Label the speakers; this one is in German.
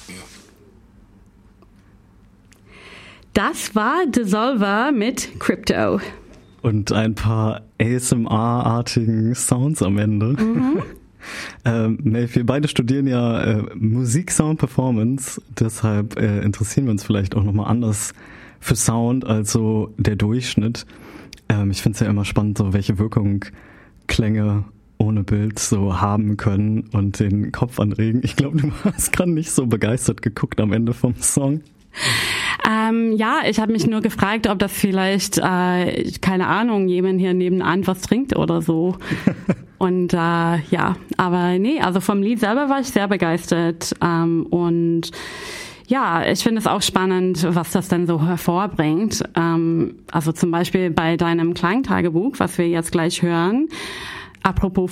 Speaker 1: Das war Dissolver mit Crypto.
Speaker 2: Und ein paar ASMR-artigen Sounds am Ende. Maeve, wir beide studieren ja Musik, Sound, Performance. Deshalb interessieren wir uns vielleicht auch nochmal anders für Sound als so der Durchschnitt. Ich finde es ja immer spannend, so welche Wirkung Klänge ohne Bild so haben können und den Kopf anregen. Ich glaube, du hast gerade nicht so begeistert geguckt am Ende vom Song.
Speaker 1: Ja, ich habe mich nur gefragt, ob das vielleicht, keine Ahnung, jemand hier nebenan was trinkt oder so. Und ja, aber nee, also vom Lied selber war ich sehr begeistert. Und ja, ich finde es auch spannend, was das dann so hervorbringt. Also zum Beispiel bei deinem Klangtagebuch, was wir jetzt gleich hören. Apropos